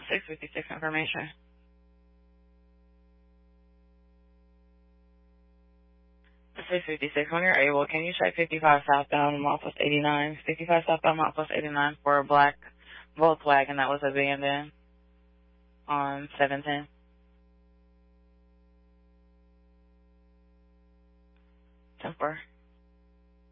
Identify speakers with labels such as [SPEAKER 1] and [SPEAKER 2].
[SPEAKER 1] 656 information. The 656, when you're able, can you check 55 southbound Southwest 89? 55 southbound Southwest 89 for a black Volkswagen that was abandoned on 710. 10-4.